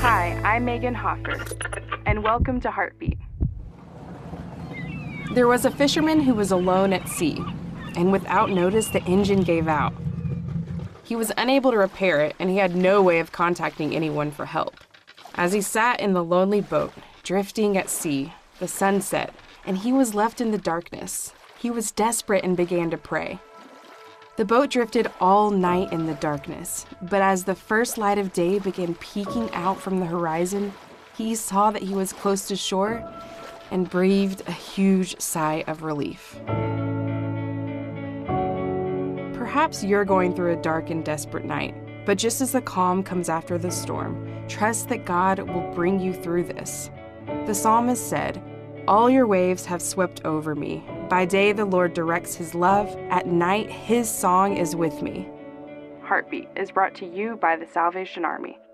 Hi, I'm Megan Hoffer, and welcome to Heartbeat. There was a fisherman who was alone at sea, and without notice, the engine gave out. He was unable to repair it, and he had no way of contacting anyone for help. As he sat in the lonely boat, drifting at sea, the sun set, and he was left in the darkness. He was desperate and began to pray. The boat drifted all night in the darkness, but as the first light of day began peeking out from the horizon, he saw that he was close to shore and breathed a huge sigh of relief. Perhaps you're going through a dark and desperate night, but just as the calm comes after the storm, trust that God will bring you through this. The psalmist said, "All your waves have swept over me. By day the Lord directs his love. At night his song is with me." Heartbeat is brought to you by the Salvation Army.